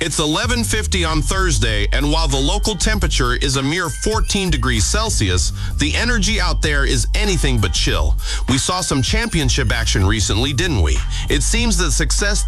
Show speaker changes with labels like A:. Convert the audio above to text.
A: It's 11:50 on Thursday, and while the local temperature is a mere 14 degrees Celsius, the energy out there is anything but chill. We saw some championship action recently, didn't we? It seems that success